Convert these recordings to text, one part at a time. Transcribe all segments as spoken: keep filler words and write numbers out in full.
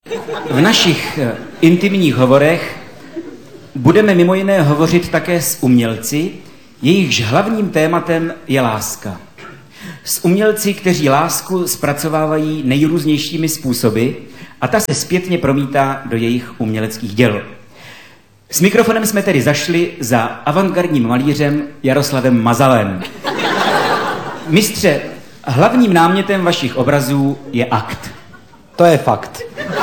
V našich intimních hovorech budeme mimo jiné hovořit také s umělci, jejichž hlavním tématem je láska. S umělci, kteří lásku zpracovávají nejrůznějšími způsoby a ta se zpětně promítá do jejich uměleckých děl. S mikrofonem jsme tedy zašli za avantgardním malířem Jaroslavem Mazalem. Mistře, hlavním námětem vašich obrazů je akt. To je fakt.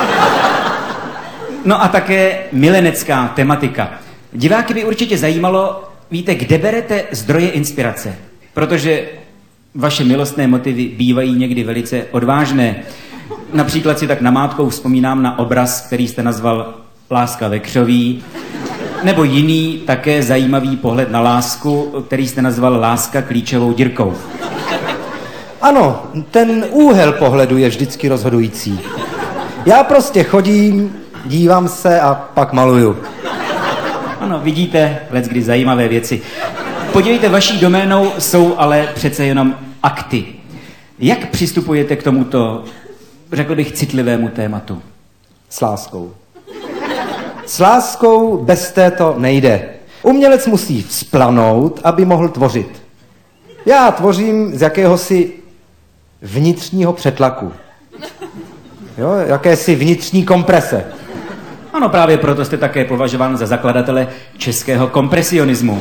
No a také milenecká tematika. Diváky by určitě zajímalo, víte, kde berete zdroje inspirace, protože vaše milostné motivy bývají někdy velice odvážné. Například si tak namátkou vzpomínám na obraz, který jste nazval Láska ve křoví, nebo jiný také zajímavý pohled na lásku, který jste nazval Láska klíčovou dírkou. Ano, ten úhel pohledu je vždycky rozhodující. Já prostě chodím, dívám se a pak maluju. Ano, vidíte, leckdy zajímavé věci. Podívejte, vaší doménou jsou ale přece jenom akty. Jak přistupujete k tomuto, řekl bych, citlivému tématu? S láskou. S láskou bez této nejde. Umělec musí vzplanout, aby mohl tvořit. Já tvořím z jakéhosi vnitřního přetlaku. Jo, jakési vnitřní komprese. Ano, právě proto jste také považován za zakladatele českého kompresionismu.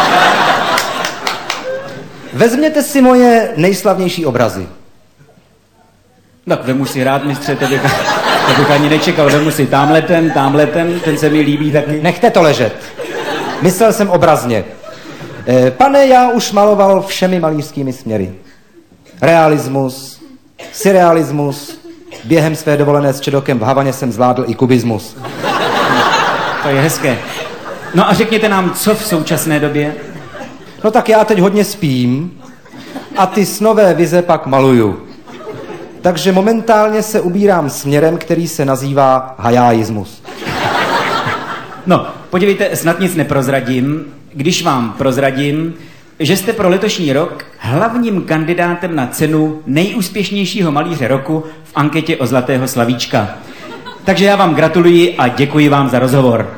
Vezměte si moje nejslavnější obrazy. Tak vemu si rád, mistře, to bych, to bych ani nečekal. Vemu si tamhle ten, tamhle ten, ten se mi líbí taky. Nechte to ležet. Myslel jsem obrazně. Pane, já už maloval všemi malířskými směry. Realismus, surrealismus, během své dovolené s Čedokem v Havaně jsem zvládl i kubismus. To je hezké. No a řekněte nám, co v současné době? No tak já teď hodně spím a ty snové vize pak maluju. Takže momentálně se ubírám směrem, který se nazývá hajáismus. No, podívejte, snad nic neprozradím, když vám prozradím, že jste pro letošní rok hlavním kandidátem na cenu nejúspěšnějšího malíře roku v anketě o Zlatého slavíčka. Takže já vám gratuluji a děkuji vám za rozhovor.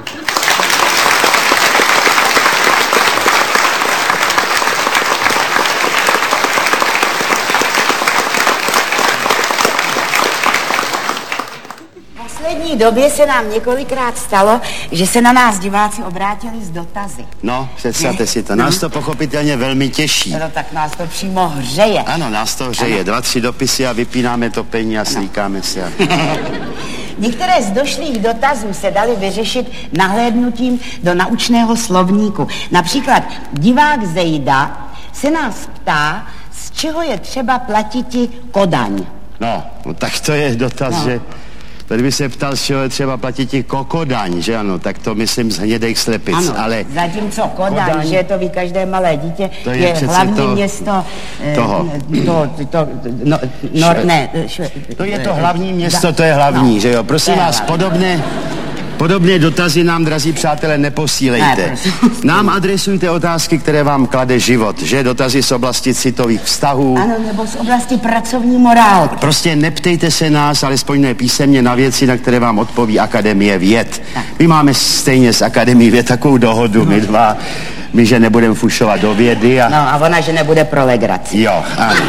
V poslední době se nám několikrát stalo, že se na nás diváci obrátili s dotazy. No, představte si to. Nás to pochopitelně velmi těší. No tak nás to přímo hřeje. Ano, nás to hřeje. Ano. Dva, tři dopisy a vypínáme topení a slíkáme se. Některé z došlých dotazů se daly vyřešit nahlédnutím do naučného slovníku. Například divák Zejda se nás ptá, z čeho je třeba platiti Kodaň. No, no tak to je dotaz, no. Že... Tady by se ptal, z čeho je třeba platit i Kokodaň, že ano, tak to myslím z hnědých slepic, ano, ale... zatímco Kodaň, Kodaň, že to ví každé malé dítě, to je, je hlavní to, město... Toho. To, to, to, no, no, ne, šve, to je to hlavní město, to je hlavní, no, že jo, prosím vás, podobné... Podobné dotazy nám, drazí přátelé, neposílejte. Ne, nám adresujte otázky, které vám klade život, že? Dotazy z oblasti citových vztahů. Ano, nebo z oblasti pracovní morálky. Prostě neptejte se nás, alespoň ne písemně, na věci, na které vám odpoví Akademie věd. Tak. My máme stejně s Akademií věd takovou dohodu, my dva, my, že nebudeme fušovat do vědy a... No a ona, že nebude pro legraci. Jo, ano.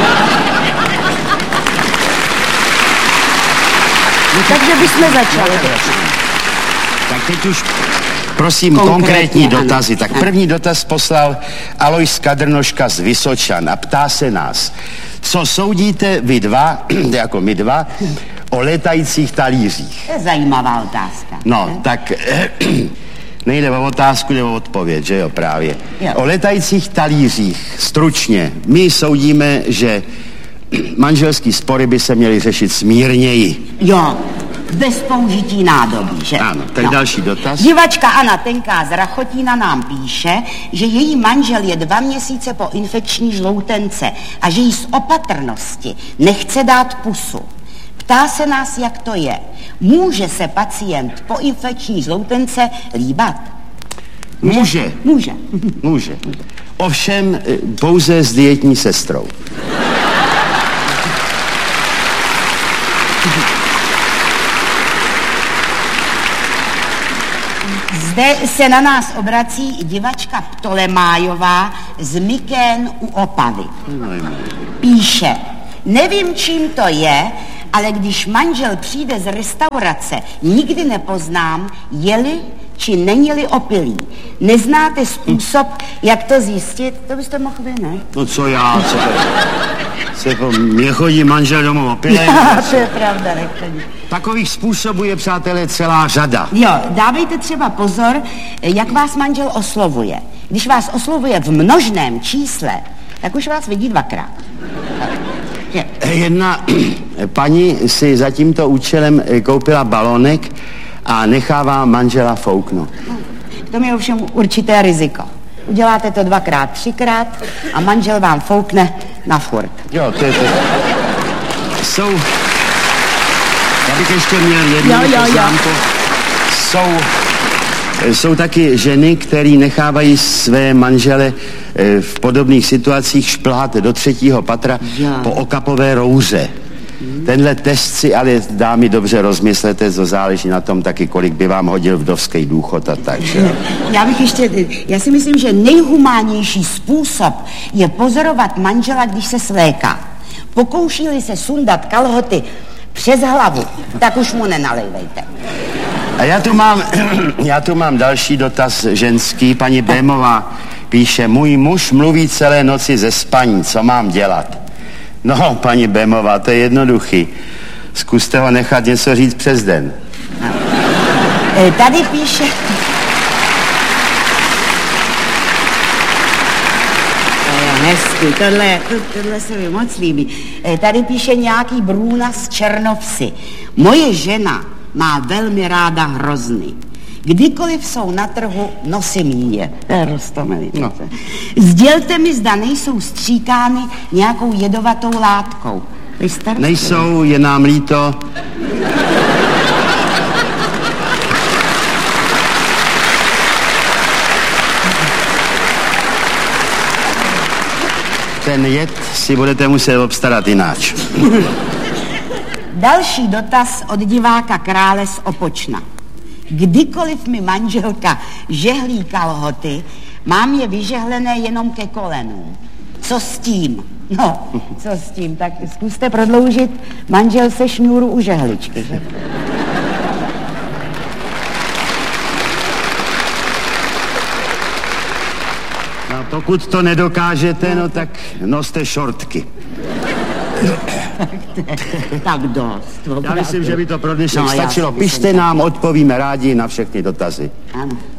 No, takže bychom začali. Tak teď už, prosím, konkrétní, konkrétní dotazy. Tak první dotaz poslal Alojz Kadrnoška z Vysočan a ptá se nás, co soudíte vy dva, jako my dva, o letajících talířích? To je zajímavá otázka. No, ne? Tak nejde o otázku, jde o odpověď, že jo, právě. Jo. O letajících talířích, stručně, my soudíme, že manželský spory by se měly řešit smírněji. Jo. Bez použití nádobí, že? Ano, tak no. Další dotaz. Divačka Anna Tenká z Rachotína nám píše, že její manžel je dva měsíce po infekční žloutence a že jí z opatrnosti nechce dát pusu. Ptá se nás, jak to je. Může se pacient po infekční žloutence líbat? Může. Může. Může. Ovšem pouze s dietní sestrou. Zde se na nás obrací divačka Ptolemájová z Mykén u Opavy. Píše, nevím, čím to je, ale když manžel přijde z restaurace, nikdy nepoznám, je-li či není-li opilý. Neznáte způsob, jak to zjistit? To byste mohl vy, ne? No co já, co to? Se po mně chodí manžel domů opilý. To je pravda, nechodí. Takových způsobů je, přátelé, celá řada. Jo, dávejte třeba pozor, jak vás manžel oslovuje. Když vás oslovuje v množném čísle, tak už vás vidí dvakrát. Je. Jedna paní si za tímto účelem koupila balonek a nechává manžela fouknout. V tom je ovšem určité riziko. Uděláte to dvakrát, třikrát a manžel vám foukne na furt. Jo, to je to. Jsou... Já bych ještě měl jednu jo, jo, poznámku. Jsou... Jsou taky ženy, které nechávají své manžele v podobných situacích šplhat do třetího patra jo. po okapové rouře. Hmm. Tenhle test si ale, dámy, dobře rozmyslete, to záleží na tom taky, kolik by vám hodil vdovský důchod a tak, že? Já bych ještě, já si myslím, že nejhumánější způsob je pozorovat manžela, když se svléká. Pokouší-li se sundat kalhoty přes hlavu, tak už mu nenalejvejte. A já tu mám, já tu mám další dotaz ženský. Paní Bémová píše, můj muž mluví celé noci ze spaní, co mám dělat? No, paní Bémová, to je jednoduchý. Zkuste ho nechat něco říct přes den. E, tady píše... Hezky, tohle, tohle se mi moc líbí. E, tady píše nějaký Brůna z Černovsy. Moje žena má velmi ráda hrozny. Kdykoliv jsou na trhu, nosím je. To je roztomilý. No. Sdělte mi, zda nejsou stříkány nějakou jedovatou látkou. Nejsou, je nám líto. Ten jed si budete muset obstarat jináč. Další dotaz od diváka Krále z Opočna. Kdykoliv mi manželka žehlí kalhoty, mám je vyžehlené jenom ke kolenům. Co s tím? No, co s tím? Tak zkuste prodloužit manžel se šňůru u žehličky, že? No, pokud to nedokážete, no tak noste šortky. Tak dost. Já myslím, že by to pro dnešek no, stačilo. Pište nám, odpovíme rádi na všechny dotazy. Ano.